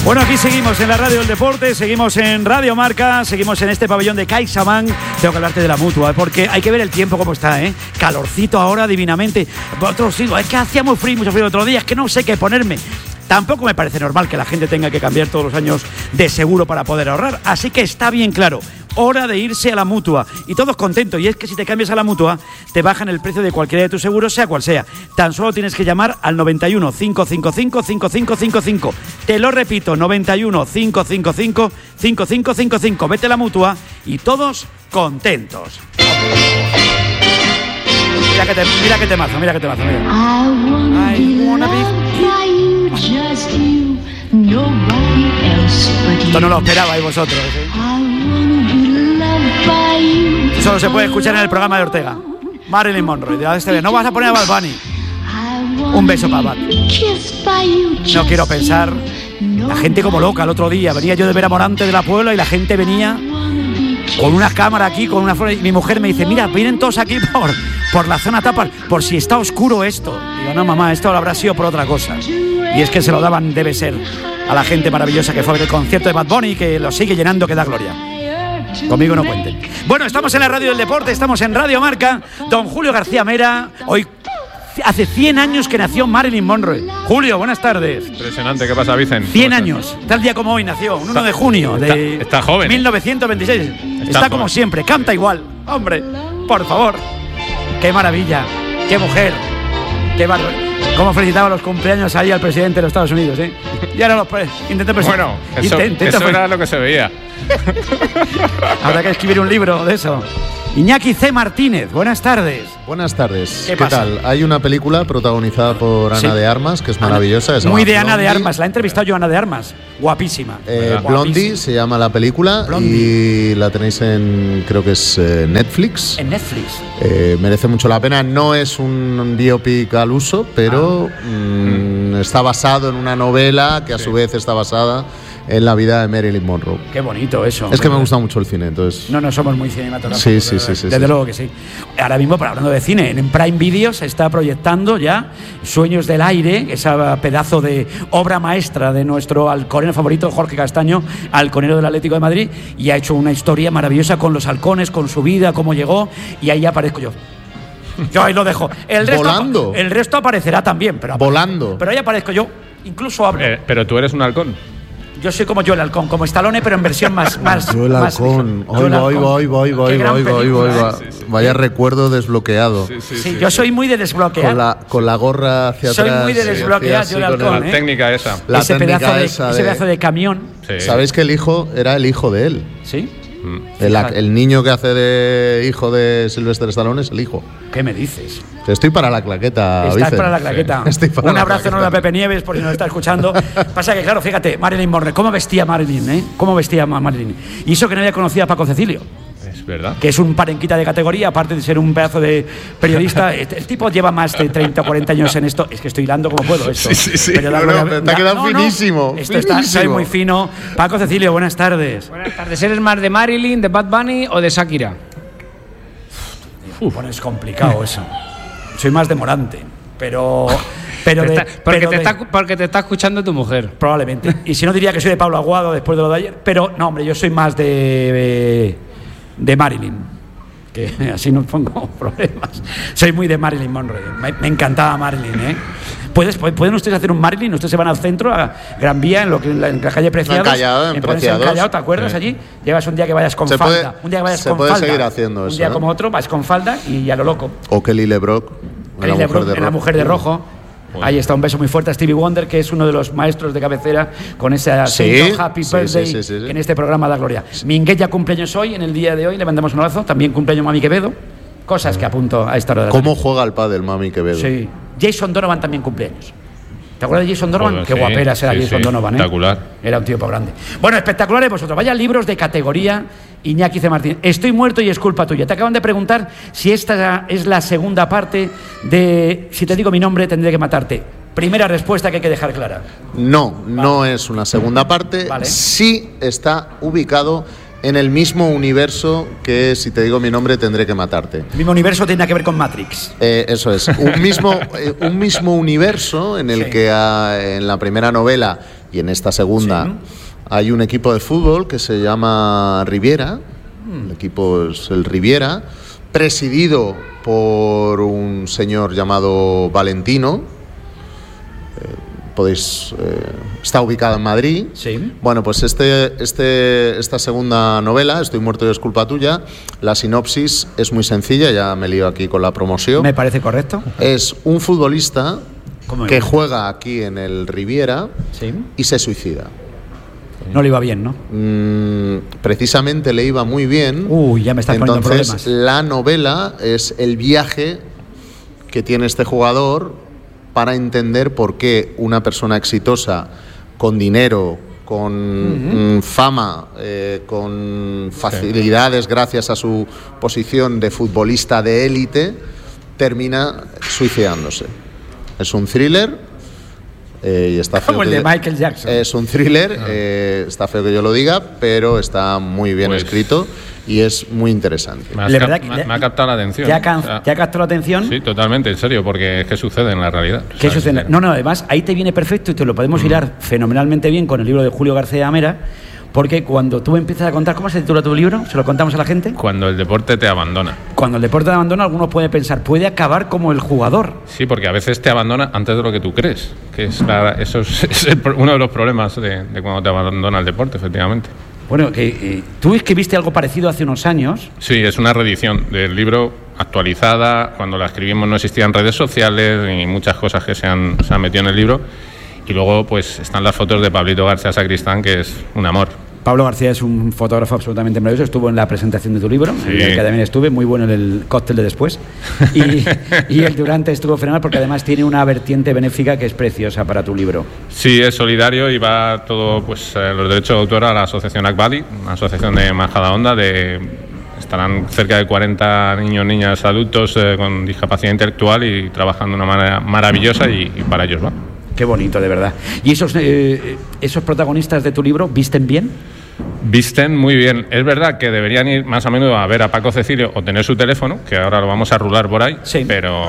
Bueno, aquí seguimos en la Radio del Deporte, seguimos en Radio Marca, seguimos en este pabellón de CaixaBank. Tengo que hablarte de la Mutua, porque hay que ver el tiempo cómo está, ¿eh? Calorcito ahora divinamente. Otros digo, es que hacía mucho frío otros días, que no sé qué ponerme. Tampoco me parece normal que la gente tenga que cambiar todos los años de seguro para poder ahorrar. Así que está bien claro, hora de irse a la Mutua. Y todos contentos. Y es que si te cambias a la Mutua, te bajan el precio de cualquiera de tus seguros, sea cual sea. Tan solo tienes que llamar al 91 555 5555. Te lo repito, 91 555 5555. Vete a la Mutua y todos contentos. Mira que temazo. I wanna be just you, nobody else but you. Esto no lo esperabais vosotros, ¿eh? Solo se puede escuchar en el programa de Ortega. Marilyn Monroe. No vas a poner a Bad Bunny. Un beso para Bad. No quiero pensar. La gente como loca el otro día. Venía yo de ver a Morante de la Puebla y la gente venía con una cámara aquí, con una flor. Y mi mujer me dice, mira, vienen todos aquí por la zona tapa, por si está oscuro esto. Digo, no, mamá, esto habrá sido por otra cosa. Y es que se lo daban, debe ser, a la gente maravillosa que fue a ver el concierto de Bad Bunny y que lo sigue llenando, que da gloria. Conmigo no cuenten. Bueno, estamos en la Radio del Deporte, estamos en Radio Marca. Don Julio García Mera, hoy hace 100 años que nació Marilyn Monroe. Julio, buenas tardes. Impresionante, ¿qué pasa, Vicen? 100 años, tal día como hoy nació, un 1 de junio de está joven. 1926. Está como siempre, canta igual. Hombre, por favor. Qué maravilla, qué mujer, qué bárbaro. Cómo felicitaba los cumpleaños ahí al presidente de los Estados Unidos, ¿eh? Y ahora intenté Bueno, eso era lo que se veía. Habrá que escribir un libro de eso. Iñaki C. Martínez, buenas tardes. Buenas tardes. ¿Qué tal? Hay una película protagonizada por Ana de Armas, que es maravillosa. Muy de Ana de Armas. La he entrevistado yo a Ana de Armas. Guapísima. Blondie se llama la película. Blondie. Y la tenéis en, creo que es Netflix. En Netflix. Merece mucho la pena. No es un biopic al uso, pero está basado en una novela que a su vez está basada en la vida de Marilyn Monroe. Qué bonito eso. Es que me gusta mucho el cine, entonces. No somos muy cinematográficos. Sí. Desde luego que sí. Ahora mismo, hablando de cine, en Prime Video se está proyectando ya Sueños del Aire, esa pedazo de obra maestra de nuestro halconero favorito, Jorge Castaño, halconero del Atlético de Madrid, y ha hecho una historia maravillosa con los halcones, con su vida, cómo llegó, y ahí aparezco yo. Yo ahí lo dejo. Volando. El resto aparecerá también. Volando. Pero ahí aparezco yo. Incluso hablo. Pero tú eres un halcón. Yo soy como Joel Halcón, como Stallone, pero en versión más Joel Halcón. Hoy. Vaya recuerdo desbloqueado. Sí, yo soy muy de desbloquear. Con la gorra hacia atrás. Soy muy de desbloquear, Joel Halcón. La técnica esa. Ese pedazo de camión. Sí. ¿Sabéis que el hijo era el hijo de él? ¿Sí? El niño que hace de hijo de Sylvester Stallone es el hijo. ¿Qué me dices? Estoy para la claqueta. Estás para la claqueta. Sí. Un abrazo enorme a Pepe Nieves, por si nos está escuchando. Pasa que, claro, fíjate, Marilyn Monroe, ¿cómo vestía Marilyn? ¿Cómo vestía Marilyn? Y eso que no había conocido a Paco Cecilio. Es verdad. Que es un parenquita de categoría, aparte de ser un pedazo de periodista. El tipo lleva más de 30 o 40 años en esto. Es que estoy hilando como puedo esto. Sí. Pero te ha quedado finísimo. Soy muy fino. Paco Cecilio, buenas tardes. Buenas tardes. ¿Eres más de Marilyn, de Bad Bunny o de Shakira? Bueno, es complicado eso. Soy más de Morante, porque te está escuchando tu mujer. Probablemente. Y si no, diría que soy de Pablo Aguado después de lo de ayer. Pero no, hombre, yo soy más de Marilyn. Que así no pongo problemas. Soy muy de Marilyn Monroe. Me encantaba Marilyn, ¿eh? ¿Pueden ustedes hacer un Marilyn? Ustedes se van al centro, a Gran Vía, en la calle Preciados. En Preciados. ¿Te acuerdas allí? Llevas un día que vayas con falda. Un día que vayas con falda. Se puede seguir haciendo eso. Un día como otro, vas con falda y a lo loco. O Kelly LeBrock. La mujer de rojo. Ahí está, un beso muy fuerte a Stevie Wonder, que es uno de los maestros de cabecera con esa Happy Birthday que en este programa da gloria. Minguet cumpleaños hoy, en el día de hoy, le mandamos un abrazo. También cumpleaños Mami Quevedo. Cosas que apunto a esta hora de la ¿Cómo juega el pádel Mami Quevedo? Sí. Jason Donovan también cumpleaños. ¿Te acuerdas de Jason Donovan? Qué guapera será Jason Donovan, ¿eh? Espectacular. Era un tipo grande. Bueno, espectaculares vosotros. Vaya libros de categoría. Iñaki C. Martín. Estoy muerto y es culpa tuya. Te acaban de preguntar si esta es la segunda parte de Si te digo mi nombre, tendré que matarte. Primera respuesta que hay que dejar clara. No es una segunda parte. Vale. Sí está ubicado en el mismo universo que Si te digo mi nombre, tendré que matarte. El mismo universo tiene que ver con Matrix. Eso es. Un mismo universo en el que en la primera novela y en esta segunda hay un equipo de fútbol que se llama Riviera. El equipo es el Riviera, presidido por un señor llamado Valentino. Está ubicado en Madrid. Sí. Bueno, pues esta segunda novela, Estoy muerto y es culpa tuya, la sinopsis es muy sencilla, ya me lío aquí con la promoción. Me parece correcto. Es un futbolista que juega aquí en el Riviera y se suicida. No le iba bien, ¿no? Precisamente le iba muy bien. Ya me estás poniendo problemas. Entonces, la novela es el viaje que tiene este jugador para entender por qué una persona exitosa, con dinero, con fama, con facilidades gracias a su posición de futbolista de élite, termina suicidándose. Es un thriller. Y está feo como el de Michael Jackson. Es un thriller, está feo que yo lo diga, pero está muy bien escrito y es muy interesante. Me ha captado la atención. ¿Te ha captado la atención? Sí, totalmente, en serio, porque es que sucede en la realidad. ¿Qué sucede? No, además, ahí te viene perfecto y te lo podemos hilar fenomenalmente bien con el libro de Julio García Amera, porque cuando tú empiezas a contar, ¿cómo se titula tu libro? ¿Se lo contamos a la gente? Cuando el deporte te abandona. Cuando el deporte te abandona, algunos pueden pensar, puede acabar como el jugador. Sí, porque a veces te abandona antes de lo que tú crees, que eso es uno de los problemas de cuando te abandona el deporte, efectivamente. Bueno, tú escribiste algo parecido hace unos años. Sí, es una reedición del libro actualizada. Cuando la escribimos no existían redes sociales y muchas cosas que se han metido en el libro. Y luego pues están las fotos de Pablito García Sacristán, que es un amor. Pablo García es un fotógrafo absolutamente maravilloso. Estuvo en la presentación de tu libro, en el que también estuve, muy bueno en el cóctel de después. Y el durante estuvo fenomenal porque además tiene una vertiente benéfica que es preciosa para tu libro. Sí, es solidario y va todo, pues los derechos de autor a la asociación Akbali, una asociación de Majadahonda. Estarán cerca de 40 niños, niñas, adultos con discapacidad intelectual y trabajando de una manera maravillosa y para ellos va. Qué bonito, de verdad. ¿Y esos protagonistas de tu libro visten bien? Visten muy bien. Es verdad que deberían ir más a menudo a ver a Paco Cecilio o tener su teléfono, que ahora lo vamos a rular por ahí, pero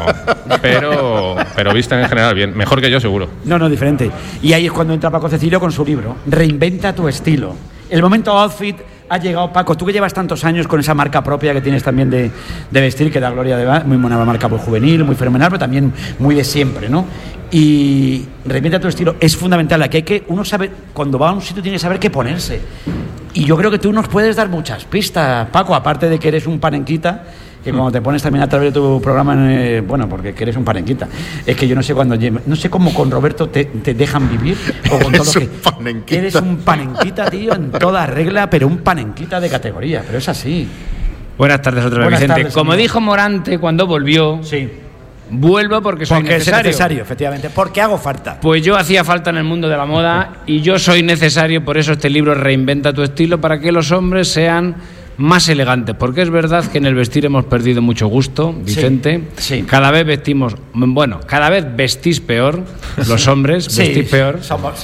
visten en general bien. Mejor que yo, seguro. No, diferente. Y ahí es cuando entra Paco Cecilio con su libro, Reinventa tu estilo. El momento outfit ha llegado, Paco. Tú que llevas tantos años con esa marca propia que tienes también de vestir, que da gloria de muy buena marca por juvenil, muy fenomenal, pero también muy de siempre, ¿no? Y Reinventa tu estilo es fundamental. Aquí uno sabe, cuando va a un sitio tiene que saber qué ponerse. Y yo creo que tú nos puedes dar muchas pistas, Paco, aparte de que eres un panenquita, que cuando te pones también a través de tu programa, porque que eres un panenquita. Es que yo no sé no sé cómo con Roberto te dejan vivir o con todo lo que eres un panenquita, tío, en toda regla, pero un panenquita de categoría, pero es así. Buenas tardes otra vez, Vicente. Tardes, como dijo Morante cuando volvió, vuelvo porque soy necesario. Es necesario, efectivamente, porque hago falta. Pues yo hacía falta en el mundo de la moda y yo soy necesario, por eso este libro Reinventa tu estilo, para que los hombres sean más elegantes, porque es verdad que en el vestir hemos perdido mucho gusto, Vicente. Sí. Cada vez cada vez vestís peor, los hombres, vestís peor.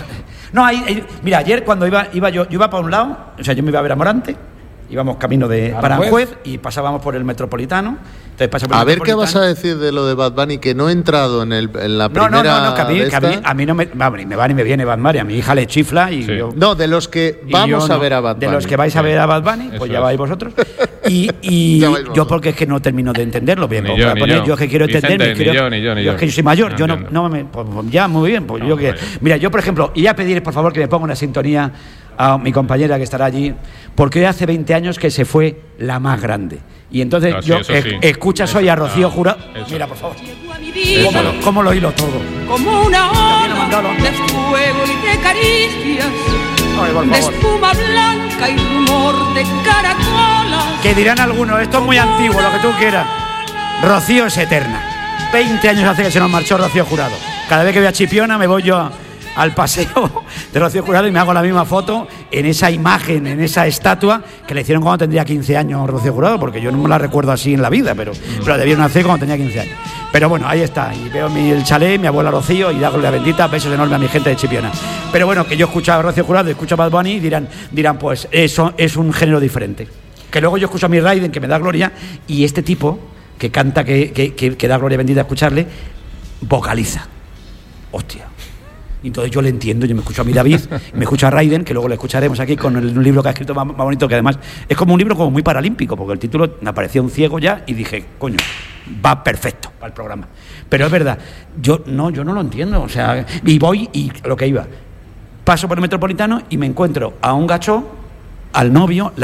Mira, ayer cuando yo iba para un lado, o sea, yo me iba a ver a Morante, íbamos camino de Aranjuez y pasábamos por el Metropolitano. A ver qué vas a decir de lo de Bad Bunny, que no he entrado en la primera. A mí no me va ni me viene Bad Bunny, a mi hija le chifla y yo. No, de los que vamos a ver a Bad Bunny. De los que vais a ver a Bad Bunny, pues ya vais vosotros. Y yo porque es que no termino de entenderlo bien. Yo es que quiero entender. Yo es que yo soy mayor, ya muy bien. Pues yo que. Mira, yo por ejemplo, iba a pedir por favor que me ponga una sintonía a mi compañera que estará allí, porque hoy hace 20 años que se fue la más grande. Y entonces escuchas hoy a Rocío Jurado. Mira, por favor. ¿Cómo lo hilo todo? Como una ola de fuego y de caricias, de espuma blanca y rumor de caracolas. Que dirán algunos, esto es muy antiguo, lo que tú quieras. Rocío es eterna. 20 años hace que se nos marchó Rocío Jurado. Cada vez que veo a Chipiona me voy yo al paseo de Rocío Jurado y me hago la misma foto en esa imagen, en esa estatua que le hicieron cuando tendría 15 años Rocío Jurado, porque yo no me la recuerdo así en la vida, pero debieron hacer cuando tenía 15 años. Pero bueno, ahí está, y veo el chalet, mi abuela Rocío, y darle la bendita, besos enormes a mi gente de Chipiona. Pero bueno, que yo escucho a Rocío Jurado y escucho a Bad Bunny y dirán pues eso es un género diferente. Que luego yo escucho a mi Raiden, que me da gloria, y este tipo que canta, que da gloria bendita a escucharle, vocaliza. Hostia. Y entonces yo le entiendo, yo me escucho a mi David, me escucho a Raiden, que luego le escucharemos aquí con un libro que ha escrito más bonito, que además es como un libro como muy paralímpico, porque el título me aparecía un ciego ya y dije, coño, va perfecto para el programa. Pero es verdad, yo no lo entiendo, o sea, y voy y lo que iba, paso por el Metropolitano y me encuentro a un gacho, al novio,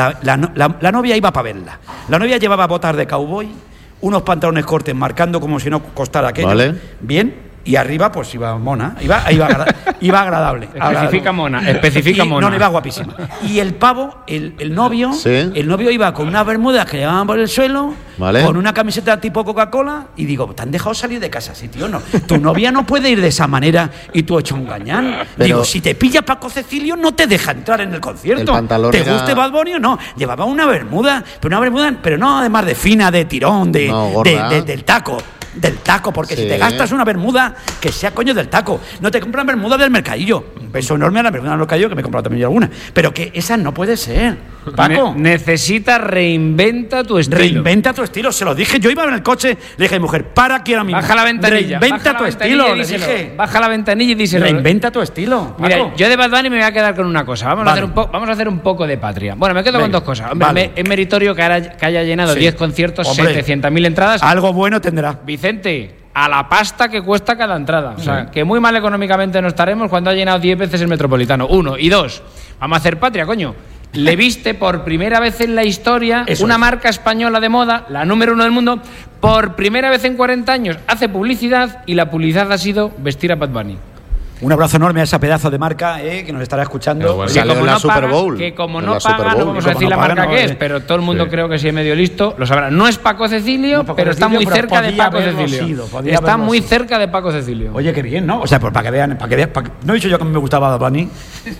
la novia iba para verla. La novia llevaba botas de cowboy, unos pantalones cortes marcando como si no costara aquello. Vale. Bien. Y arriba, pues iba mona, iba agradable. Especifica mona. No, iba guapísima. Y el pavo, el novio, ¿Sí? El novio iba con unas bermudas que llevaban por el suelo, Vale. con una camiseta tipo Coca-Cola, y digo, ¿te han dejado salir de casa? Sí, tío, no. Tu novia no puede ir de esa manera y tú hecho un gañán. Pero digo, si te pilla Paco Cecilio, no te deja entrar en el concierto. El pantalón ¿Te era... guste Bad Bunny o no? Llevaba una bermuda, pero no además de fina, de tirón, No, gorda. del taco. Del taco, porque Sí. si te gastas una bermuda, que sea coño del taco. No te compran bermuda del mercadillo. Un beso enorme a la bermuda del mercadillo, que me he comprado también yo alguna. Pero que esa no puede ser. Paco, Necesitas reinventa tu estilo. reinventa tu estilo. Se lo dije, yo iba en el coche, le dije, mujer, para aquí ahora mismo. Baja la ventanilla. Reinventa baja tu la estilo, ventanilla y le díselo. dije. Baja la ventanilla y díselo. Reinventa tu estilo. Paco. Mira, yo de Bad Bunny me voy a quedar con una cosa. Vamos Vale. a hacer un poco de patria. Bueno, me quedo con Venga. dos cosas. Hombre, Vale. es meritorio que haya llenado Sí. 10 conciertos, Hombre. 700.000 entradas. Algo bueno tendrá. Vicente, a la pasta que cuesta cada entrada. O sea, que muy mal económicamente no estaremos cuando ha llenado 10 veces el Metropolitano. 1. Y 2, vamos a hacer patria, coño. Le viste por primera vez en la historia Eso una es. marca española de moda, la número 1 del mundo, por primera vez en 40 años hace publicidad y la publicidad ha sido vestir a Bad Bunny. Un abrazo enorme a esa pedazo de marca que nos estará escuchando. Pero bueno. Salió en la Super Bowl. Que como En no la Super paga, Bowl. no vamos Y a como decir no la paga, marca no, que es, pero todo el mundo Sí. creo que si es medio listo lo sabrá. No es Paco Cecilio, No es Paco pero está Cecilio, muy pero cerca de podía Paco haberlo Cecilio. sido, podía Está haberlo muy sido. cerca de Paco Cecilio. Oye, qué bien, ¿no? O sea, pues para que vean. No he dicho yo que me gustaba Bad Bunny.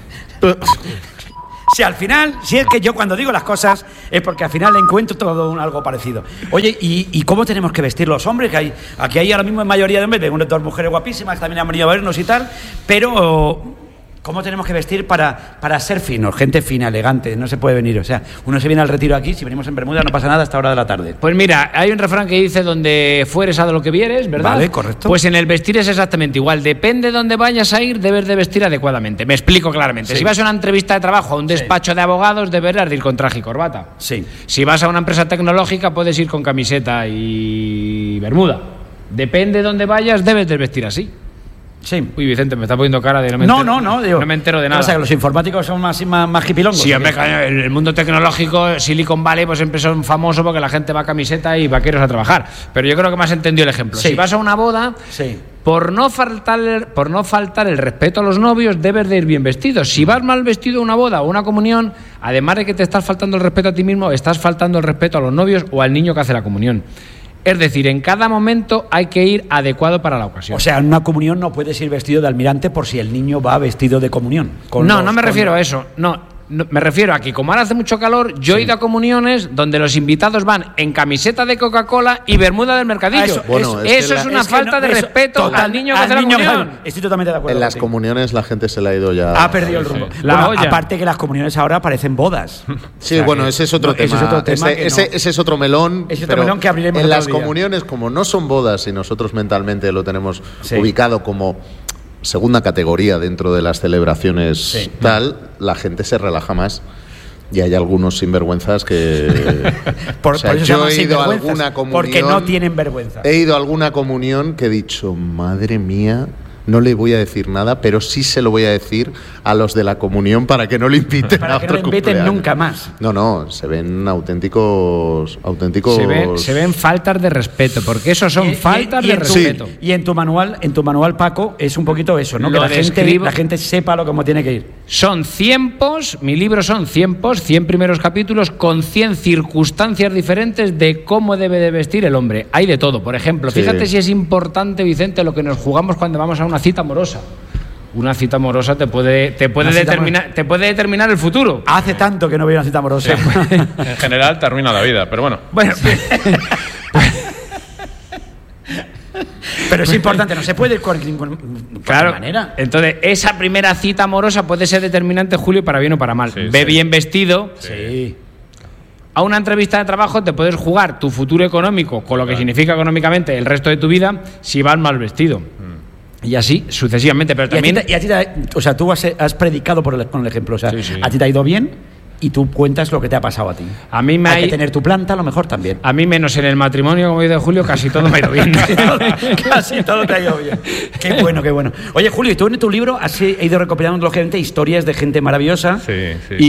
Si al final, si es que yo cuando digo las cosas es porque al final encuentro todo algo parecido. Oye, ¿y cómo tenemos que vestir los hombres? Que aquí hay ahora mismo en mayoría de hombres, tengo dos mujeres guapísimas que también han venido a vernos y tal, pero ¿cómo tenemos que vestir para ser finos? Gente fina, elegante, no se puede venir. O sea, uno se viene al retiro aquí, si venimos en bermuda no pasa nada hasta hora de la tarde. Pues mira, hay un refrán que dice donde fueres a lo que vieres, ¿verdad? Vale, correcto. Pues en el vestir es exactamente igual. Depende de dónde vayas a ir, debes de vestir adecuadamente. Me explico claramente. Sí. Si vas a una entrevista de trabajo, a un despacho de abogados, deberás de ir con traje y corbata. Sí. Si vas a una empresa tecnológica, puedes ir con camiseta y bermuda. Depende de dónde vayas, debes de vestir así. Sí. Uy, Vicente, me está poniendo cara de No, no me entero de nada. O sea, que los informáticos son más hipilongos. Sí, hombre, claro, el mundo tecnológico, Silicon Valley, pues siempre son famosos porque la gente va a camiseta y vaqueros a trabajar. Pero yo creo que me has entendido el ejemplo. Sí. Si vas a una boda, Sí. por no faltar el respeto a los novios, debes de ir bien vestido. Si vas mal vestido a una boda o una comunión, además de que te estás faltando el respeto a ti mismo, estás faltando el respeto a los novios o al niño que hace la comunión. Es decir, en cada momento hay que ir adecuado para la ocasión. O sea, en una comunión no puedes ir vestido de almirante por si el niño va vestido de comunión. No me refiero a eso. No, me refiero a que como ahora hace mucho calor, yo he ido a comuniones donde los invitados van en camiseta de Coca-Cola y bermuda del mercadillo. Eso, Bueno, eso es es que una falta de respeto al niño que hace la comunión. Estoy totalmente de acuerdo. En las contigo. comuniones la gente se le ha ido ya. Ha perdido el rumbo. La Bueno, olla. aparte que las comuniones ahora parecen bodas. Sí, O sea bueno, que- ese es otro no, tema. ese es otro tema que no. Ese es otro melón. Ese es otro pero melón que abriremos en otro las día. comuniones, como no son bodas y nosotros mentalmente lo tenemos Sí. ubicado como segunda categoría dentro de las celebraciones Sí. tal, la gente se relaja más. Y hay algunos sinvergüenzas que... Por O sea, eso se yo llaman he ido a sinvergüenzas, alguna comunión... porque no tienen vergüenza. He ido a alguna comunión que he dicho, madre mía, no le voy a decir nada, pero sí se lo voy a decir a los de la comunión para que no le inviten Para a que otro no le inviten cumpleaños. nunca más. No, se ven auténticos... Se ven faltas de respeto, porque eso son faltas de en tu- respeto. Y en tu manual, Paco, es un poquito eso, ¿no? Lo Que describo. la gente sepa lo cómo tiene que ir. Son 100 posts, mi libro son 100 posts, 100 primeros capítulos con 100 circunstancias diferentes de cómo debe de vestir el hombre. Hay de todo. Por ejemplo, Sí. fíjate si es importante, Vicente, lo que nos jugamos cuando vamos a una cita amorosa. Una cita amorosa te puede determinar el futuro. Hace tanto que no veo una cita amorosa. En general te arruina la vida, pero bueno. Bueno, Pero es importante, no se puede ir con ninguna claro. manera. Entonces, esa primera cita amorosa puede ser determinante, Julio, para bien o para mal. Sí, Ve sí. bien vestido. Sí. A una entrevista de trabajo te puedes jugar tu futuro económico con lo que significa económicamente el resto de tu vida si vas mal vestido. Y así sucesivamente, pero también... O sea, tú has predicado con el ejemplo. O sea, Sí. a ti te ha ido bien y tú cuentas lo que te ha pasado a ti. A mí me hay que tener tu planta, a lo mejor también. A mí, menos en el matrimonio, como dice Julio, casi todo me ha ido bien. Casi todo te ha ido bien. Qué bueno, qué bueno. Oye, Julio, y tú en tu libro has ido recopilando, lógicamente, historias de gente maravillosa. Sí.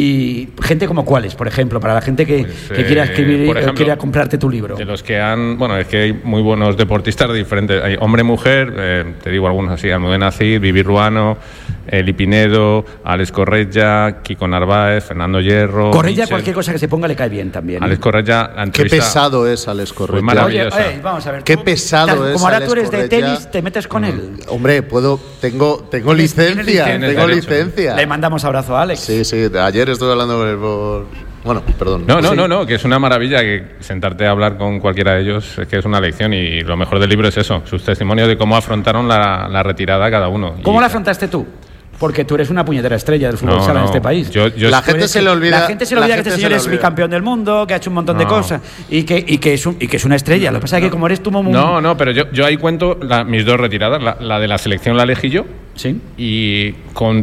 Y gente como cuáles, por ejemplo, para la gente que quiera escribir por ejemplo, quiera comprarte tu libro. De los que han... Bueno, es que hay muy buenos deportistas diferentes. Hay hombre-mujer, te digo algunos así, Almudena Cid, Vivi Ruano, Eli Pinedo, Alex Correia, Kiko Narváez, Fernando Hierro... Correia, Michel. cualquier cosa que se ponga le cae bien también. Alex Correia, la Qué entrevista... pesado es Alex Correia. Fue maravilloso. Oye, vamos a ver. Qué pesado es como ahora Alex tú eres de Correia. tenis, ¿te metes con él? Hombre, tengo licencia. Tienes Tengo derecho. licencia. Le mandamos abrazo a Alex. Sí. Ayer estuve hablando con él por... Bueno, perdón. No, que es una maravilla que sentarte a hablar con cualquiera de ellos es que es una lección y lo mejor del libro es eso, sus testimonios de cómo afrontaron la retirada cada uno. ¿Cómo la afrontaste tú? Porque tú eres una puñetera estrella del fútbol sala en este país. La gente se le olvida. La gente se le olvida que este señor es bicampeón del mundo, que ha hecho un montón de cosas y que es una estrella. Lo que pasa es que como eres tú muy... No, pero yo ahí cuento mis dos retiradas. La de la selección la elegí yo. Sí. Y con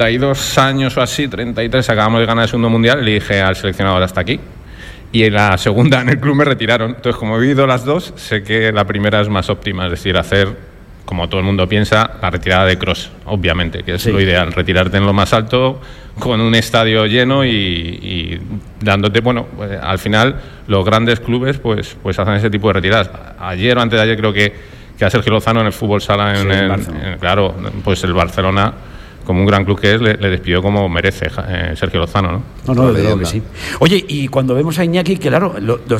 32 años o así, 33, acabamos de ganar el segundo mundial, le dije al seleccionador hasta aquí. Y en la segunda en el club me retiraron. Entonces, como he vivido las dos, sé que la primera es más óptima, es decir, hacer, como todo el mundo piensa, la retirada de cross, obviamente, que es lo ideal, retirarte en lo más alto, con un estadio lleno y dándote, bueno, pues, al final los grandes clubes pues hacen ese tipo de retiradas. Ayer o antes de ayer creo que a Sergio Lozano en el fútbol sala, claro, pues el Barcelona, como un gran club que es, le despidió como merece Sergio Lozano, ¿no? No, desde luego que sí. Oye, y cuando vemos a Iñaki, que claro,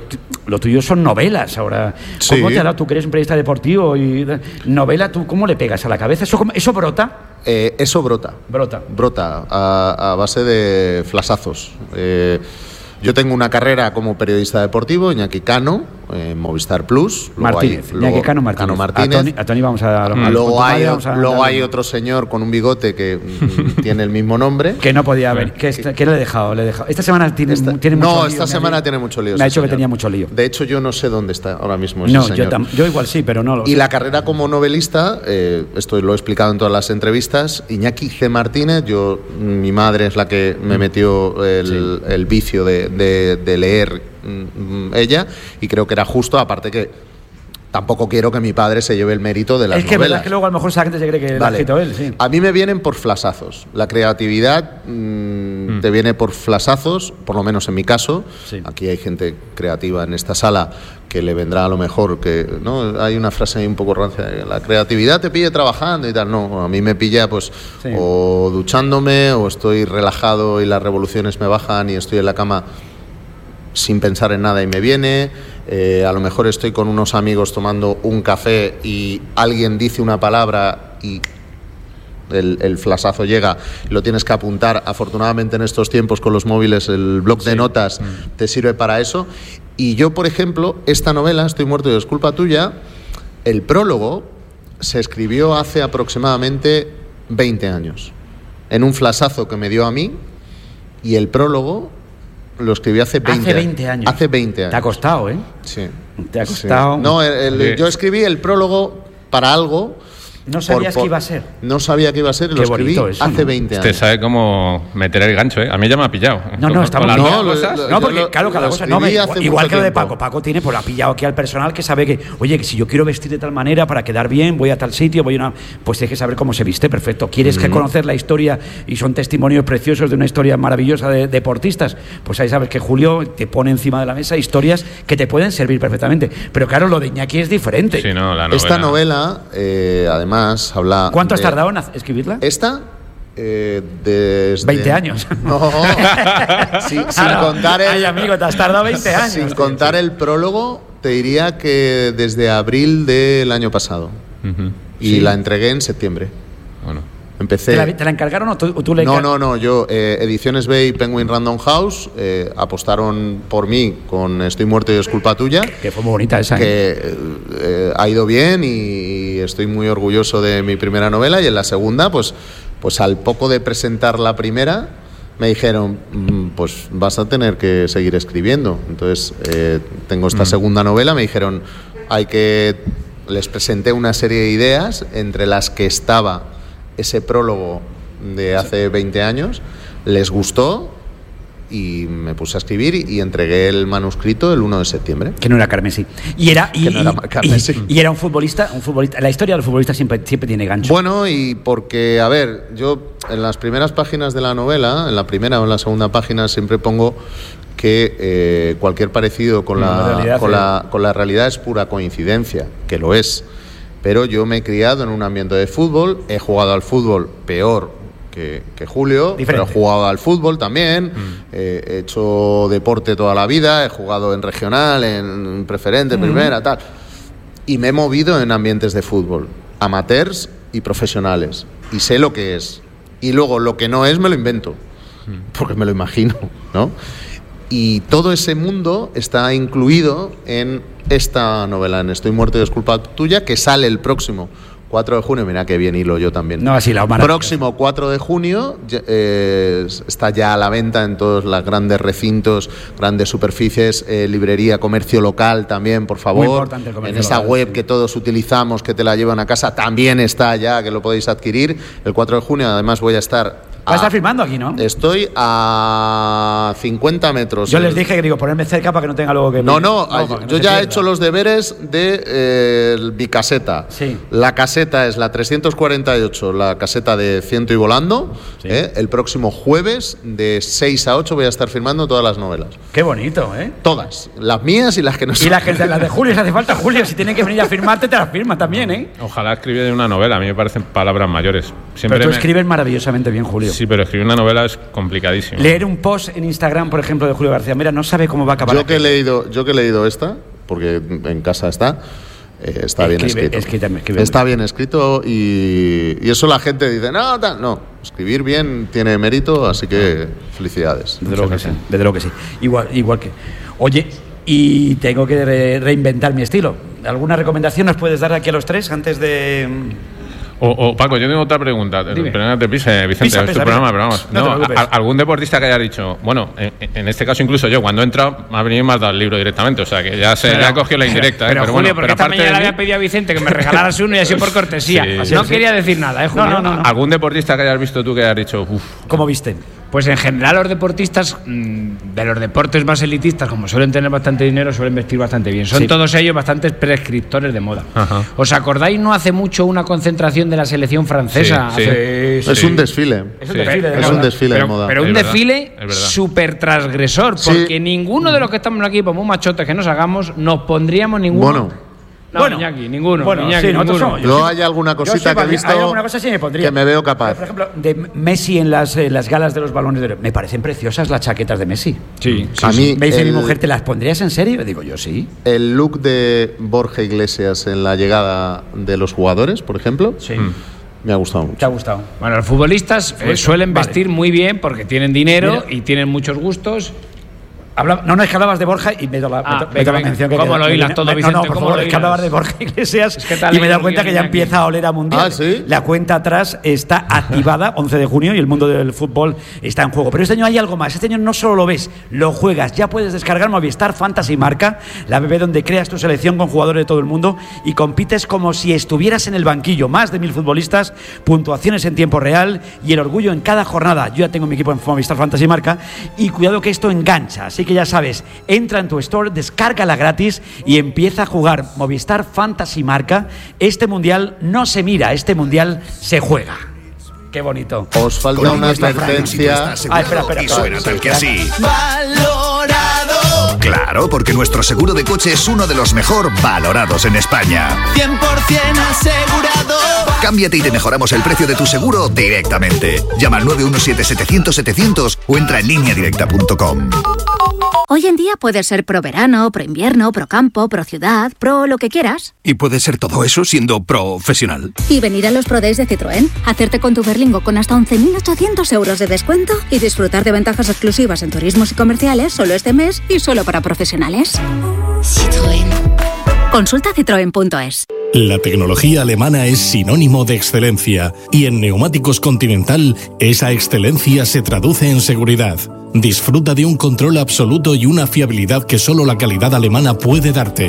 lo tuyo son novelas ahora. ¿Cómo te ha dado? Tú que eres un periodista deportivo y novela, ¿tú cómo le pegas a la cabeza? ¿Eso brota? Eso brota. Brota a base de flasazos. Yo tengo una carrera como periodista deportivo, Iñaki Cano, Movistar Plus. Iñaki Cano Martínez. A Tony vamos a... Luego hay otro señor con un bigote que tiene el mismo nombre. Que no podía haber. ¿Qué le he dejado? Esta semana tiene mucho lío. No, esta semana tiene mucho lío. Me ha dicho que tenía mucho lío. De hecho, yo no sé dónde está ahora mismo ese señor. Yo igual sí, pero no lo sé. Y la carrera como novelista, esto lo he explicado en todas las entrevistas, Iñaki C. Martínez, mi madre es la que me metió el vicio de leer ella, y creo que era justo, aparte que tampoco quiero que mi padre se lleve el mérito de las novelas. Verdad que luego a lo mejor esa gente se cree que la ha escrito él. Sí. A mí me vienen por flasazos. La creatividad te viene por flasazos, por lo menos en mi caso. Sí. Aquí hay gente creativa en esta sala que le vendrá a lo mejor que, ¿no? Hay una frase ahí un poco rancia, la creatividad te pille trabajando y tal. No, a mí me pilla pues o duchándome, o estoy relajado y las revoluciones me bajan y estoy en la cama sin pensar en nada y me viene. A lo mejor estoy con unos amigos tomando un café y alguien dice una palabra y el flasazo llega, lo tienes que apuntar. Afortunadamente en estos tiempos con los móviles el bloc de notas te sirve para eso. Y yo, por ejemplo, esta novela, Estoy muerto y es culpa tuya, el prólogo se escribió hace aproximadamente 20 años, en un flasazo que me dio a mí, y el prólogo lo escribí hace 20 años. Hace 20 años. Te ha costado, ¿eh? Sí. Te ha costado. Sí. No, yo escribí el prólogo para algo. No sabías que iba a ser. No sabía que iba a ser y lo escribí eso, hace 20 años. Usted sabe cómo meter el gancho, ¿eh? A mí ya me ha pillado. Porque claro, cada cosa. No, igual que lo de Paco. Paco tiene, pues ha pillado aquí al personal que sabe que, oye, que si yo quiero vestir de tal manera para quedar bien, voy a tal sitio, pues tienes que saber cómo se viste, perfecto. ¿Quieres que conocer la historia? Y son testimonios preciosos de una historia maravillosa de deportistas. Pues ahí sabes que Julio te pone encima de la mesa historias que te pueden servir perfectamente. Pero claro, lo de Iñaki es diferente. Sí, no, la novela. Esta novela, además, habla. ¿Cuánto has tardado en escribirla? Esta, desde 20 años. No, sin contar el. Ay, amigo, te has tardado 20 años. Sin contar el prólogo, te diría que desde abril del año pasado. Y la entregué en septiembre. Bueno. Empecé. ¿Te la encargaron o tú le encargaron? No. Yo, Ediciones B y Penguin Random House apostaron por mí con Estoy muerto y es culpa tuya. Que fue muy bonita esa. Que ha ido bien y estoy muy orgulloso de mi primera novela. Y en la segunda, pues al poco de presentar la primera, me dijeron, pues vas a tener que seguir escribiendo. Entonces, tengo esta segunda novela. Me dijeron, hay que les presenté una serie de ideas, entre las que estaba ese prólogo de hace 20 años, les gustó y me puse a escribir y entregué el manuscrito el 1 de septiembre. Que no era Carmesí. Y era un futbolista. La historia del futbolista siempre tiene gancho. Bueno, y porque, a ver, yo en las primeras páginas de la novela, en la primera o en la segunda página, siempre pongo que cualquier parecido con la realidad es pura coincidencia, que lo es. Pero yo me he criado en un ambiente de fútbol, he jugado al fútbol peor que Julio, pero he jugado al fútbol también, he hecho deporte toda la vida, he jugado en regional, en preferente, primera, tal. Y me he movido en ambientes de fútbol, amateurs y profesionales. Y sé lo que es. Y luego lo que no es me lo invento, porque me lo imagino, ¿no? Y todo ese mundo está incluido en esta novela, en Estoy muerto y es culpa tuya, que sale el próximo 4 de junio, mira que bien hilo yo también. No, así la próximo 4 de junio está ya a la venta en todos los grandes recintos, grandes superficies, librería, comercio local también, por favor. Muy importante el comercio en esa local, web sí, que todos utilizamos, que te la llevan a casa, también está ya, que lo podéis adquirir. El 4 de junio además voy a estar... Va a estar firmando aquí, ¿no? Estoy a 50 metros. Yo les dije que digo, ponerme cerca para que no tenga luego que... Yo ya he hecho los deberes de mi caseta. Sí. La caseta es la 348, la caseta de Ciento y Volando. Sí. El próximo jueves de 6 a 8 voy a estar firmando todas las novelas. Qué bonito, ¿eh? Todas. Las mías y las que no son. Y las de Julio, si hace falta Julio, si tienen que venir a firmarte, te las firman también, ¿eh? Ojalá escribiera una novela, a mí me parecen palabras mayores. Pero tú escribes maravillosamente bien, Julio. Sí, pero escribir una novela es complicadísimo. Leer un post en Instagram, por ejemplo, de Julio García Mera, no sabe cómo va a acabar. Yo que he leído esta, porque en casa está bien escrito. Está bien escrito y eso la gente dice, no, escribir bien tiene mérito, así que felicidades. Desde luego que sí. Igual que... Oye, y tengo que reinventar mi estilo. ¿Alguna recomendación nos puedes dar aquí a los tres antes de...? Paco, yo tengo otra pregunta. Perdona, te pise, Vicente, es tu programa, pero vamos. No, algún deportista que haya dicho, bueno, en este caso incluso yo, cuando he entrado, me ha venido y me has dado el libro directamente, o sea que ya ha cogido la indirecta. Pero Julio, bueno, porque esta mañana le había pedido a Vicente que me regalaras uno y así por cortesía. Sí, no quería decir nada, Julio? No. ¿Algún deportista que hayas visto tú que hayas dicho, uff? ¿Cómo viste? Pues en general los deportistas de los deportes más elitistas, como suelen tener bastante dinero, suelen vestir bastante bien. Son todos ellos bastantes prescriptores de moda. Ajá. ¿Os acordáis no hace mucho una concentración de la selección francesa? Sí. Es un desfile. Es un desfile de moda. Pero un desfile súper transgresor, porque ninguno de los que estamos aquí, por muy machotes que nos hagamos, nos pondríamos ninguno. Iñaki, ninguno. Iñaki, nosotros somos. Yo hay alguna cosita que he visto, hay alguna cosa sí me pondría. Que me veo capaz. Pero, por ejemplo, de Messi en las galas de los Balones de Oro. Me parecen preciosas las chaquetas de Messi. Sí. A mí me dice mi mujer, ¿te las pondrías en serio? Digo yo, sí. El look de Borja Iglesias en la llegada de los jugadores, por ejemplo. Sí. Me ha gustado mucho. ¿Te ha gustado? Bueno, los futbolistas suelen vestir muy bien porque tienen dinero y tienen muchos gustos. No, es que hablabas de Borja y me doy la mención que ¿Cómo lo hilas todo, Vicente? No, por favor, es que hablabas de Borja Iglesias y me he dado cuenta que ya empieza a oler a mundial. ¿Sí? La cuenta atrás está activada, 11 de junio, y el mundo del fútbol está en juego. Pero este año hay algo más. Este año no solo lo ves, lo juegas. Ya puedes descargar Movistar Fantasy Marca, la app donde creas tu selección con jugadores de todo el mundo y compites como si estuvieras en el banquillo. Más de 1000 futbolistas, puntuaciones en tiempo real y el orgullo en cada jornada. Yo ya tengo mi equipo en Movistar Fantasy Marca y cuidado que esto engancha. Así que ya sabes, entra en tu store, descárgala gratis y empieza a jugar Movistar Fantasy Marca. Este mundial no se mira, este mundial se juega. Qué bonito. Os falta una advertencia. Espera. Y suena tal que así. ¡Valorado! Claro, porque nuestro seguro de coche es uno de los mejor valorados en España. 100% asegurado. Cámbiate y te mejoramos el precio de tu seguro directamente. Llama al 917-700-700 o entra en lineadirecta.com. Hoy en día puedes ser pro verano, pro invierno, pro campo, pro ciudad, pro lo que quieras. Y puedes ser todo eso siendo profesional. Y venir a los Pro Days de Citroën, hacerte con tu Berlingo con hasta 11.800 euros de descuento y disfrutar de ventajas exclusivas en turismos y comerciales solo este mes y solo para profesionales. Citroën. Consulta citroen.es. La tecnología alemana es sinónimo de excelencia y en Neumáticos Continental esa excelencia se traduce en seguridad. Disfruta de un control absoluto y una fiabilidad que solo la calidad alemana puede darte.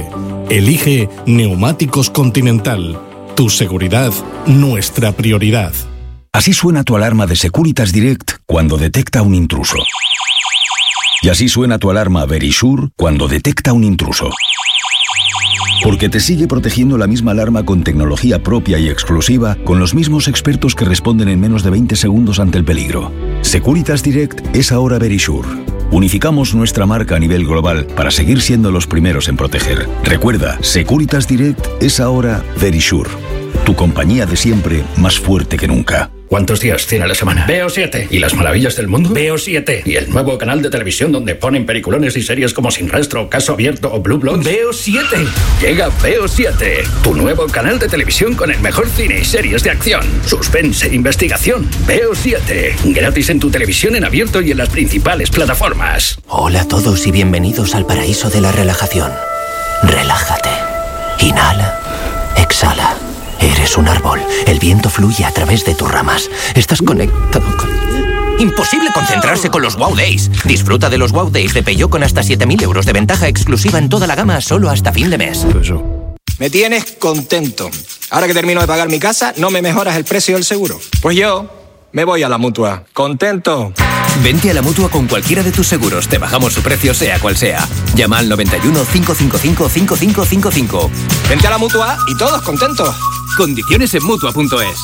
Elige Neumáticos Continental. Tu seguridad, nuestra prioridad. Así suena tu alarma de Securitas Direct cuando detecta un intruso. Y así suena tu alarma Verisure cuando detecta un intruso. Porque te sigue protegiendo la misma alarma con tecnología propia y exclusiva, con los mismos expertos que responden en menos de 20 segundos ante el peligro. Securitas Direct es ahora Verisure. Unificamos nuestra marca a nivel global para seguir siendo los primeros en proteger. Recuerda, Securitas Direct es ahora Verisure. Tu compañía de siempre, más fuerte que nunca. ¿Cuántos días tiene la semana? Veo 7. ¿Y las maravillas del mundo? Veo 7. ¿Y el nuevo canal de televisión donde ponen peliculones y series como Sin Rastro, Caso Abierto o Blue Bloods? Veo 7. Llega Veo 7, tu nuevo canal de televisión con el mejor cine y series de acción, suspense, investigación. Veo 7. Gratis en tu televisión en abierto y en las principales plataformas. Hola a todos y bienvenidos al paraíso de la relajación. Relájate. Inhala. Exhala. Eres un árbol. El viento fluye a través de tus ramas. Estás conectado con... Imposible concentrarse con los Wow Days. Disfruta de los Wow Days de Peugeot con hasta 7.000 euros de ventaja exclusiva en toda la gama solo hasta fin de mes. Me tienes contento. Ahora que termino de pagar mi casa, ¿no me mejoras el precio del seguro? Pues yo me voy a la Mutua. ¿Contento? Vente a la Mutua con cualquiera de tus seguros. Te bajamos su precio sea cual sea. Llama al 91 555 5555. Vente a la Mutua y todos contentos. Condiciones en Mutua.es.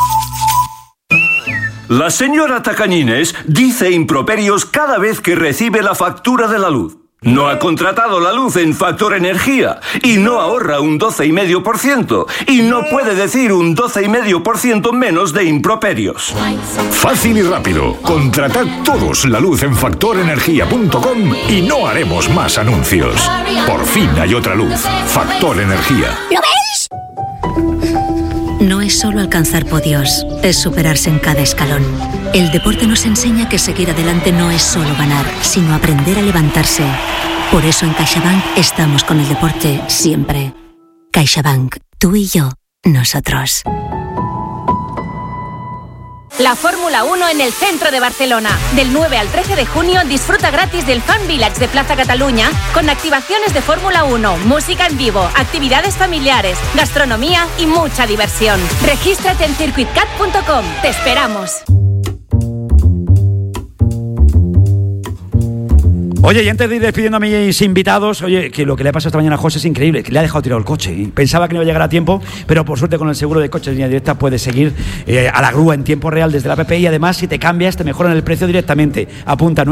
La señora Tacañines dice improperios cada vez que recibe la factura de la luz. No ha contratado la luz en Factor Energía y no ahorra un 12,5% y no puede decir un 12,5% menos de improperios. Fácil y rápido. Contratad todos la luz en factorenergia.com y no haremos más anuncios. Por fin hay otra luz. Factor Energía. ¿Lo ves? No es solo alcanzar podios, es superarse en cada escalón. El deporte nos enseña que seguir adelante no es solo ganar, sino aprender a levantarse. Por eso en CaixaBank estamos con el deporte siempre. CaixaBank, tú y yo, nosotros. La Fórmula 1 en el centro de Barcelona. Del 9 al 13 de junio disfruta gratis del Fan Village de Plaza Cataluña con activaciones de Fórmula 1, música en vivo, actividades familiares, gastronomía y mucha diversión. Regístrate en circuitcat.com. Te esperamos. Oye, y antes de ir despidiendo a mis invitados, oye, que lo que le ha pasado esta mañana a José es increíble, que le ha dejado tirado el coche. Y pensaba que no iba a llegar a tiempo, pero por suerte con el seguro de coche de línea directa puedes seguir a la grúa en tiempo real desde la app y además si te cambias te mejoran el precio directamente. Apunta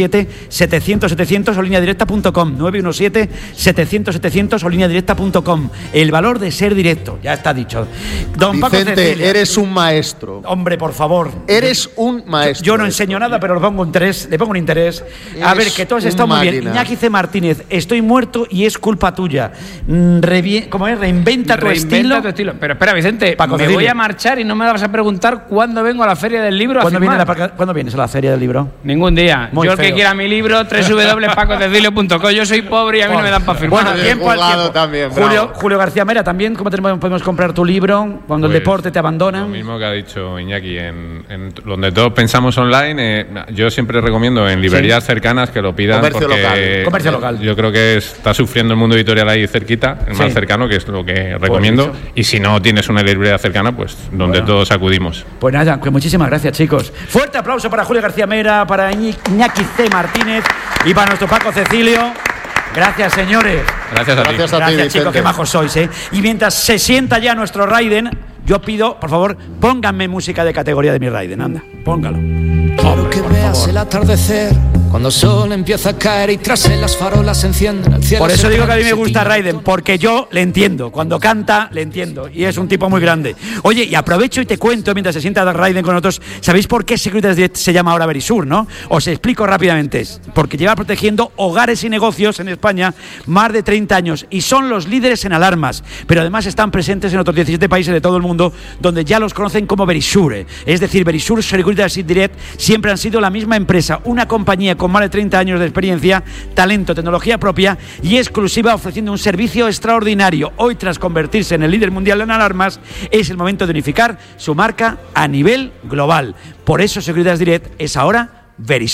917-700-700 o lineadirecta.com. 917-700-700 o lineadirecta.com. El valor de ser directo, ya está dicho. Don Vicente, Paco Cecilia, eres un maestro. Hombre, por favor. Eres un maestro. Yo no enseño nada, pero le pongo un interés. A ver, que todo está muy bien. Iñaki C. Martínez, estoy muerto y es culpa tuya. ¿Cómo es? Reinventa tu estilo. Pero espera, Vicente, Paco, me voy a marchar y no me vas a preguntar cuándo vengo a la Feria del Libro. ¿Cuándo vienes a la Feria del Libro? Ningún día. Muy yo el feo. que quiera mi libro, www.pacocecilio.com. Yo soy pobre y a mí no me dan para firmar. Bueno, tiempo al tiempo. También, Julio García Mera, también, ¿cómo podemos comprar tu libro cuando el deporte te abandona? Lo mismo que ha dicho Iñaki, en donde todos pensamos online, yo siempre recomiendo en librerías cercanas que lo pidan. Comercio local. Yo creo que está sufriendo el mundo editorial ahí cerquita, el más cercano, que es lo que recomiendo. Y si no tienes una librería cercana, pues donde todos acudimos. Pues nada, pues muchísimas gracias, chicos. Fuerte aplauso para Julio García Mera, para Iñaki C. Martínez y para nuestro Paco Cecilio. Gracias, señores. Gracias a ti. Gracias, chicos, qué majos sois, ¿eh? Y mientras se sienta ya nuestro Raiden, yo pido, por favor, pónganme música de categoría de mi Raiden, anda, póngalo. Quiero que veas el atardecer cuando el sol empieza a caer y tras él las farolas se encienden el cielo. Por eso digo que a mí me gusta Raiden, porque yo le entiendo. Cuando canta, le entiendo. Y es un tipo muy grande. Oye, y aprovecho y te cuento, mientras se sienta Raiden con nosotros, ¿sabéis por qué Securitas Direct se llama ahora Verisure, no? Os explico rápidamente. Porque lleva protegiendo hogares y negocios en España más de 30 años y son los líderes en alarmas. Pero además están presentes en otros 17 países de todo el mundo donde ya los conocen como Verisure. Es decir, Verisure Securitas Direct siempre han sido la misma empresa, una compañía con más de 30 años de experiencia, talento, tecnología propia y exclusiva, ofreciendo un servicio extraordinario. Hoy, tras convertirse en el líder mundial en alarmas, es el momento de unificar su marca a nivel global. Por eso Securitas Direct es ahora Verisure.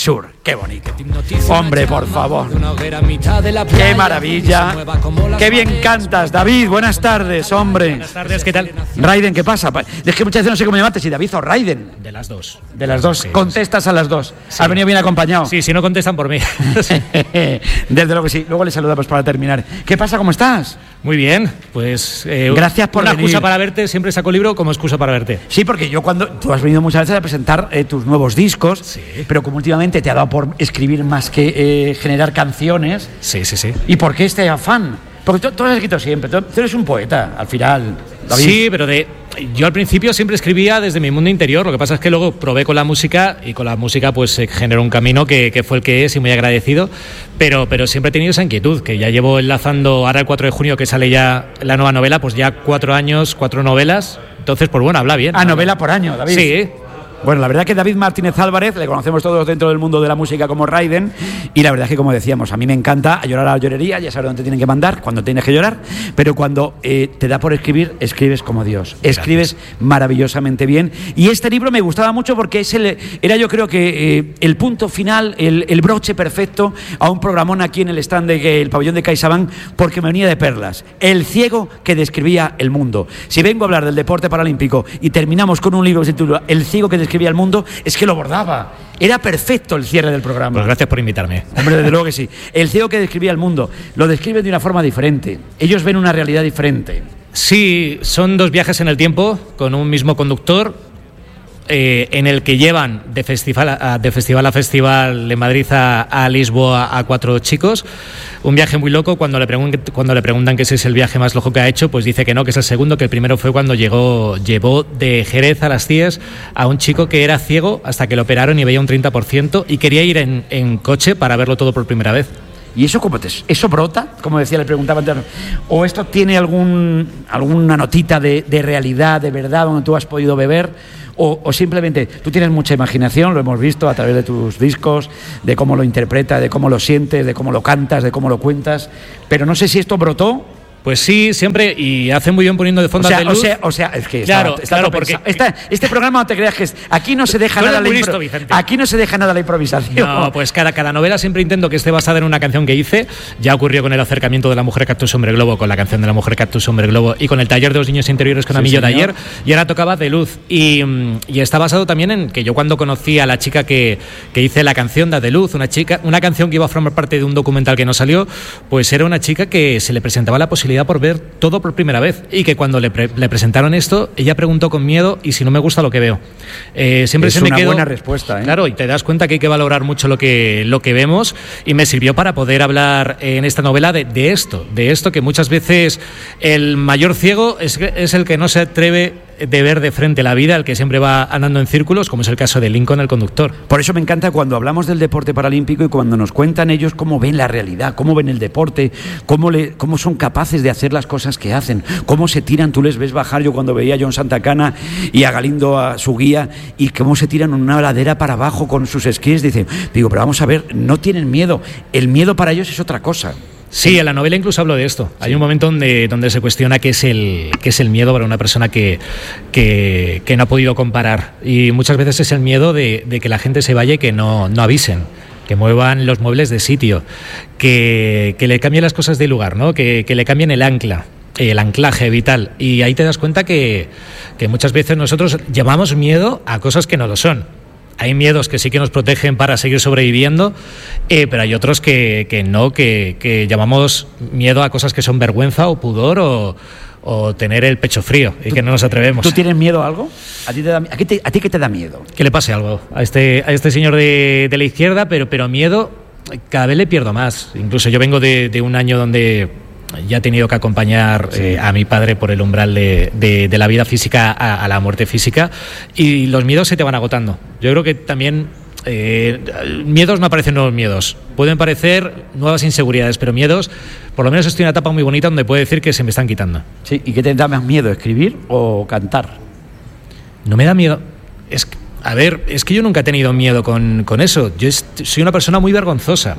Qué bonito. Hombre, por favor. Qué maravilla. Qué bien cantas, David. Buenas tardes, hombre. Buenas tardes, ¿qué tal? Raiden, ¿qué pasa? Es que muchas veces no sé cómo llamarte, si David o Raiden. De las dos. De las dos. Sí, Contestas a las dos. Sí. Has venido bien acompañado. Sí, si no contestan por mí. Desde luego que sí. Luego le saludamos para terminar. ¿Qué pasa? ¿Cómo estás? Muy bien, pues gracias por una venir. Excusa para verte, siempre saco libro como excusa para verte. Sí, porque yo cuando tú has venido muchas veces a presentar tus nuevos discos, sí. Pero como últimamente te ha dado por escribir más que generar canciones. Sí. ¿Y por qué este afán? Porque tú has escrito siempre, tú eres un poeta, al final, David. Sí, pero yo al principio siempre escribía desde mi mundo interior. Lo que pasa es que luego probé con la música y con la música pues se generó un camino que fue el que es y muy agradecido. Pero siempre he tenido esa inquietud, que ya llevo enlazando ahora el 4 de junio que sale ya la nueva novela, pues ya 4 años, 4 novelas. Entonces, pues bueno, habla bien. Novela por año, David. Sí. Bueno, la verdad que David Martínez Álvarez, le conocemos todos dentro del mundo de la música como Raiden, y la verdad es que, como decíamos, a mí me encanta a llorar a la llorería, ya sabes dónde te tienen que mandar, cuando tienes que llorar, pero cuando te da por escribir, escribes como Dios, escribes maravillosamente bien, y este libro me gustaba mucho porque era yo creo que el punto final, el broche perfecto a un programón aquí en el stand del pabellón de CaixaBank, porque me venía de perlas, el ciego que describía el mundo. Si vengo a hablar del deporte paralímpico y terminamos con un libro que se titula El ciego que describía el mundo, es que lo bordaba. Era perfecto el cierre del programa. Pues gracias por invitarme. Hombre, desde luego que sí. El ciego que describía el mundo lo describe de una forma diferente. Ellos ven una realidad diferente. Sí, son 2 viajes en el tiempo con un mismo conductor. En el que llevan de festival a festival en Madrid a Lisboa a 4 chicos. Un viaje muy loco. Cuando le preguntan que ese es el viaje más loco que ha hecho, pues dice que no, que es el segundo, que el primero fue cuando llevó de Jerez a las CIES a un chico que era ciego hasta que lo operaron y veía un 30% y quería ir en coche para verlo todo por primera vez. ¿Y eso eso brota? Como decía, le preguntaba antes. ¿O esto tiene alguna notita de realidad, de verdad, donde tú has podido beber? O simplemente tú tienes mucha imaginación, lo hemos visto a través de tus discos, de cómo lo interpretas, de cómo lo sientes, de cómo lo cantas, de cómo lo cuentas, pero no sé si esto brotó. Pues sí, siempre, y hace muy bien poniendo de fondo de luz. O sea, es que claro, porque este programa, no te creas que aquí no se deja nada aquí no se deja nada la improvisación. No, pues cada novela siempre intento que esté basada en una canción que hice. Ya ocurrió con el acercamiento de La Mujer Cactus Hombre Globo, con la canción de La Mujer Cactus Hombre Globo, y con el taller de los niños interiores con Amillo de ayer, y ahora tocaba de luz. Y está basado también en que yo cuando conocí a la chica que hice la canción de Luz, una canción que iba a formar parte de un documental que no salió, pues era una chica que se le presentaba la posibilidad por ver todo por primera vez, y que cuando le presentaron esto, ella preguntó con miedo: ¿y si no me gusta lo que veo? Siempre es una buena respuesta, ¿eh? Claro, y te das cuenta que hay que valorar mucho lo que vemos, y me sirvió para poder hablar en esta novela de esto que muchas veces el mayor ciego es el que no se atreve de ver de frente la vida, el que siempre va andando en círculos, como es el caso de Lincoln, el conductor. Por eso me encanta cuando hablamos del deporte paralímpico y cuando nos cuentan ellos cómo ven la realidad, cómo ven el deporte, cómo son capaces de hacer las cosas que hacen, cómo se tiran. Tú les ves bajar, yo cuando veía a John Santacana y a Galindo, a su guía, y cómo se tiran en una ladera para abajo con sus esquís, digo, pero vamos a ver, no tienen miedo, el miedo para ellos es otra cosa. Sí, en la novela incluso hablo de esto. Sí. Hay un momento donde se cuestiona qué es el miedo para una persona que no ha podido comparar. Y muchas veces es el miedo de que la gente se vaya y que no avisen, que muevan los muebles de sitio, que le cambien las cosas de lugar, ¿no? Que le cambien el anclaje vital. Y ahí te das cuenta que muchas veces nosotros llamamos miedo a cosas que no lo son. Hay miedos que sí que nos protegen para seguir sobreviviendo, pero hay otros que no, que llamamos miedo a cosas que son vergüenza o pudor o tener el pecho frío y que no nos atrevemos. ¿Tú tienes miedo a algo? ¿A ti qué te da miedo? Que le pase algo a este señor de la izquierda, pero miedo cada vez le pierdo más. Incluso yo vengo de un año donde ya he tenido que acompañar a mi padre por el umbral de la vida física a la muerte física, y los miedos se te van agotando. Yo creo que también miedos no aparecen nuevos miedos, pueden parecer nuevas inseguridades, pero miedos, por lo menos estoy en una etapa muy bonita donde puedo decir que se me están quitando. Sí, ¿y qué te da más miedo, escribir o cantar? No me da miedo. Es que yo nunca he tenido miedo con eso. Yo soy una persona muy vergonzosa.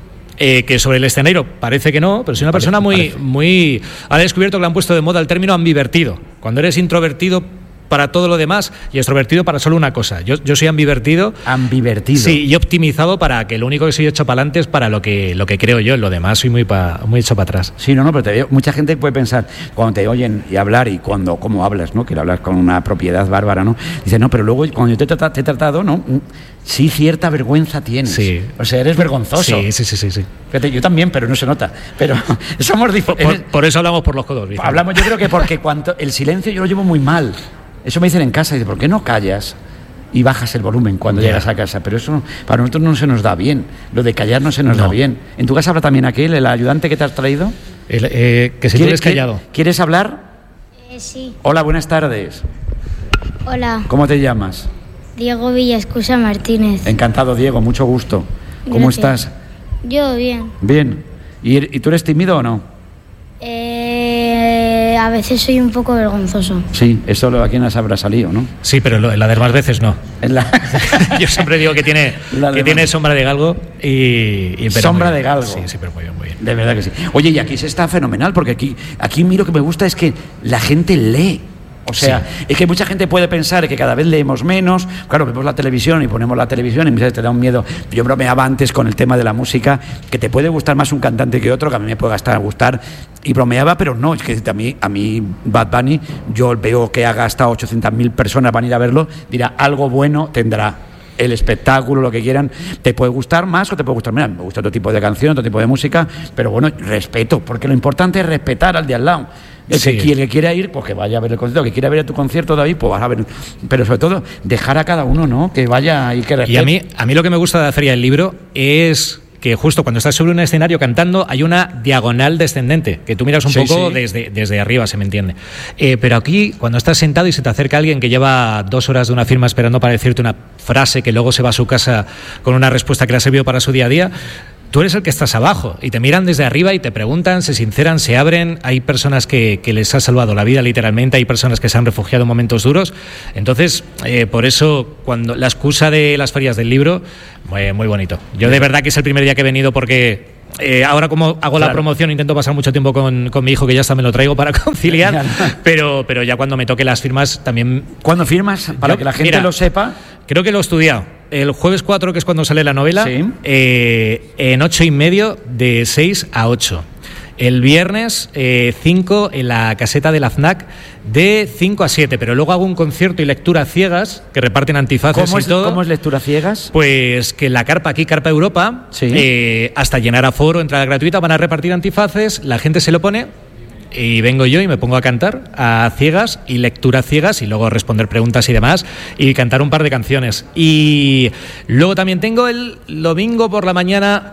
Que sobre el escenario parece que no, pero soy una persona muy... Ahora he descubierto que le han puesto de moda el término ambivertido. Cuando eres introvertido, para todo lo demás y extrovertido para solo una cosa. Yo soy ambivertido. Ambivertido. Sí, y optimizado para que lo único que soy hecho para adelante es para lo que creo yo. En lo demás soy muy hecho para atrás. Sí, no, pero te veo, mucha gente puede pensar, cuando te oyen y hablar y cómo hablas, ¿no? Que lo hablas con una propiedad bárbara, ¿no? Dice, no, pero luego cuando yo te he tratado, ¿no? Sí, cierta vergüenza tienes. Sí. O sea, eres vergonzoso. Sí. Fíjate, yo también, pero no se nota. Pero somos diferentes. Por eso hablamos por los codos. ¿Viste? Hablamos, yo creo que porque el silencio yo lo llevo muy mal. Eso me dicen en casa, dice, ¿por qué no callas y bajas el volumen cuando llegas a casa? Pero eso para nosotros no se nos da bien. Lo de callar no se nos da bien. ¿En tu casa habla también aquel, el ayudante que te has traído? Que si tú eres callado. ¿Quieres hablar? Sí. Hola, buenas tardes. Hola. ¿Cómo te llamas? Diego Villascusa Martínez. Encantado, Diego, mucho gusto. ¿Cómo Gracias. estás? Yo bien. Bien. ¿Y tú eres tímido o no? A veces soy un poco vergonzoso. Sí, eso aquí nos habrá salido, ¿no? Sí, pero en la de más veces no. Yo siempre digo que tiene sombra de galgo y sombra de galgo. Sí, pero muy bien. De verdad que sí. Oye, y aquí se está fenomenal, porque aquí mí lo que me gusta es que la gente lee. O sea, es que mucha gente puede pensar que cada vez leemos menos. Claro, vemos la televisión y ponemos la televisión y te da un miedo. Yo bromeaba antes con el tema de la música, que te puede gustar más un cantante que otro, que a mí me puede gustar. Y bromeaba, pero no, es que a mí Bad Bunny, yo veo que ha gastado 800.000 personas van a ir a verlo, dirá, algo bueno tendrá. El espectáculo, lo que quieran, te puede gustar más o te puede gustar menos. Me gusta otro tipo de canción, otro tipo de música, pero bueno, respeto, porque lo importante es respetar al de al lado. El que quiera ir, pues que vaya a ver el concierto. El que quiera ver tu concierto, David, pues vas a ver. Pero sobre todo, dejar a cada uno, ¿no? Que vaya y que respete. Y a mí lo que me gusta de la Feria del Libro es que justo cuando estás sobre un escenario cantando hay una diagonal descendente, que tú miras un poco desde arriba, se me entiende. Pero aquí, cuando estás sentado y se te acerca alguien que lleva 2 horas de una firma esperando para decirte una frase que luego se va a su casa con una respuesta que le ha servido para su día a día, tú eres el que estás abajo y te miran desde arriba y te preguntan, se sinceran, se abren. Hay personas que les ha salvado la vida literalmente, hay personas que se han refugiado en momentos duros. Entonces, por eso, cuando la excusa de las ferias del libro, muy bonito. Yo de verdad que es el primer día que he venido porque ahora como hago la promoción intento pasar mucho tiempo con mi hijo, que ya hasta me lo traigo para conciliar, pero ya cuando me toque las firmas también... ¿Cuándo firmas? Para que la gente lo sepa. Creo que lo he estudiado. El jueves 4, que es cuando sale la novela, en 8:30 de 6 a 8. El viernes 5 en la caseta de la FNAC de 5 a 7, pero luego hago un concierto y lectura ciegas que reparten antifaces y todo. ¿Cómo es lectura ciegas? Pues que la carpa aquí, Carpa Europa, hasta llenar aforo, entrada gratuita, van a repartir antifaces, la gente se lo pone y vengo yo y me pongo a cantar a ciegas y lectura ciegas y luego responder preguntas y demás y cantar un par de canciones. Y luego también tengo el domingo por la mañana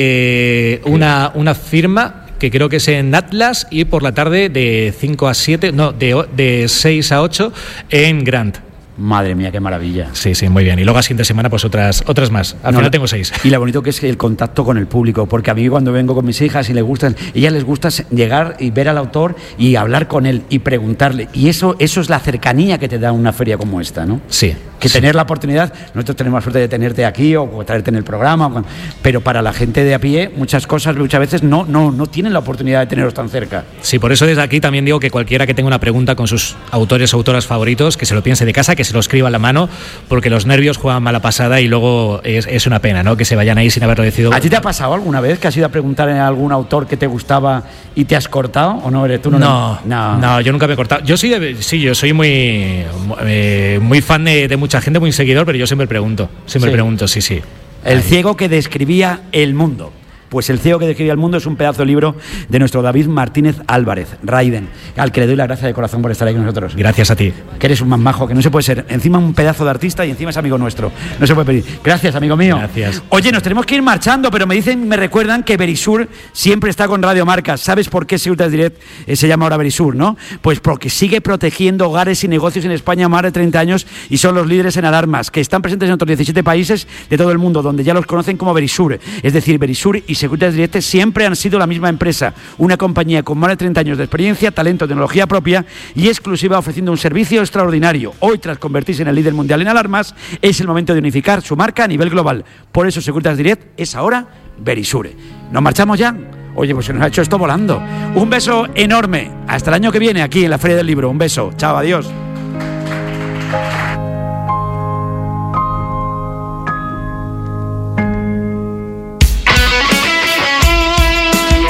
una firma que creo que es en Atlas, y por la tarde de 5 a 7, no, de 6 a 8 en Grant. Madre mía, qué maravilla. Sí, muy bien. Y luego a siguiente semana pues otras más. Al final tengo 6. Y lo bonito que es el contacto con el público, porque a mí cuando vengo con mis hijas y ellas les gusta llegar y ver al autor y hablar con él y preguntarle. Y eso es la cercanía que te da una feria como esta, ¿no? Sí. Que tener la oportunidad, nosotros tenemos la suerte de tenerte aquí o traerte en el programa, pero para la gente de a pie muchas veces no tienen la oportunidad de teneros tan cerca. Sí, por eso desde aquí también digo que cualquiera que tenga una pregunta con sus autores o autoras favoritos, que se lo piense de casa, que se lo escriba a la mano, porque los nervios juegan mala pasada y luego es una pena, ¿no? Que se vayan ahí sin haberlo decidido. ¿A ti te ha pasado alguna vez que has ido a preguntar a algún autor que te gustaba y te has cortado o no eres tú? No, yo nunca me he cortado. Yo yo soy muy fan de mucha gente, muy seguidor, pero yo siempre pregunto, sí. El ciego que describía el mundo. Pues El ciego que describía el mundo es un pedazo de libro de nuestro David Martínez Álvarez, Raiden, al que le doy la gracia de corazón por estar ahí con nosotros. Gracias a ti. Que eres un más majo, que no se puede ser. Encima un pedazo de artista y encima es amigo nuestro. No se puede pedir. Gracias, amigo mío. Gracias. Oye, nos tenemos que ir marchando, pero me recuerdan que Verisur siempre está con Radio Marca. ¿Sabes por qué Securitas Direct se llama ahora Verisur, no? Pues porque sigue protegiendo hogares y negocios en España más de 30 años y son los líderes en alarmas, que están presentes en otros 17 países de todo el mundo, donde ya los conocen como Verisur. Es decir, Verisur y Securitas Direct siempre han sido la misma empresa, una compañía con más de 30 años de experiencia, talento, tecnología propia y exclusiva, ofreciendo un servicio extraordinario. Hoy, tras convertirse en el líder mundial en alarmas, es el momento de unificar su marca a nivel global. Por eso Securitas Direct es ahora Verisure. ¿Nos marchamos ya? Oye, pues se nos ha hecho esto volando. Un beso enorme. Hasta el año que viene aquí en la Feria del Libro. Un beso. Chao, adiós.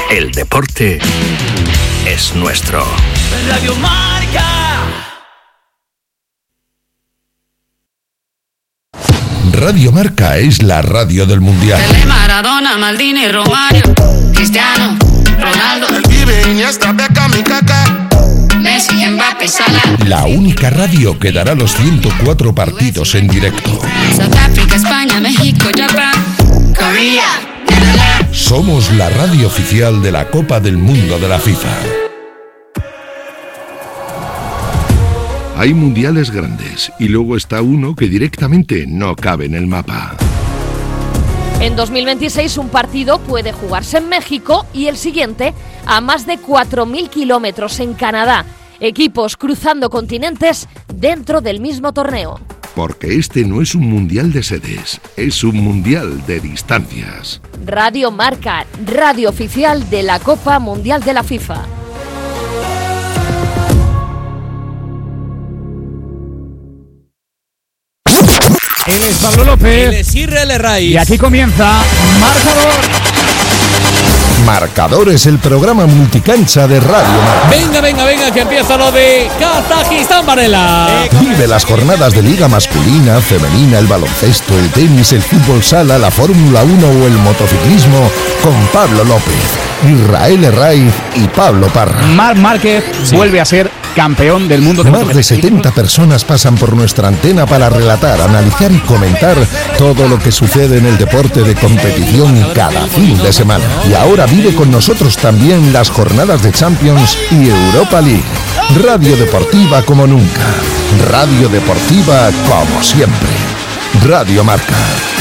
El deporte es nuestro. Radio Marca. Radio Marca es la radio del Mundial. Pelé, Maradona, Maldini, Romario, Cristiano, Ronaldo, el Pibe, Iniesta, Beckham y Kaká, Messi, Mbappé, Salah. La única radio que dará los 104 partidos en directo. South Africa, España, México, Japón, Corea. Somos la radio oficial de la Copa del Mundo de la FIFA. Hay mundiales grandes y luego está uno que directamente no cabe en el mapa. En 2026 un partido puede jugarse en México y el siguiente a más de 4.000 kilómetros en Canadá. Equipos cruzando continentes dentro del mismo torneo. Porque este no es un mundial de sedes, es un mundial de distancias. Radio Marca, radio oficial de la Copa Mundial de la FIFA. Él es Pablo López. Él es Israel Raiz. Y aquí comienza Marcador. Marcador es el programa multicancha de Radio Marca. Venga, que empieza lo de Kazajistán, Varela. Vive las jornadas de liga masculina, femenina, el baloncesto, el tenis, el fútbol sala, la Fórmula 1 o el motociclismo con Pablo López, Israel Raiz y Pablo Parra. Marc Márquez vuelve a ser campeón del mundo de Más de 70 personas pasan por nuestra antena para relatar, analizar y comentar todo lo que sucede en el deporte de competición cada fin de semana. Y ahora vive con nosotros también las jornadas de Champions y Europa League. Radio deportiva como nunca. Radio deportiva como siempre. Radio Marca.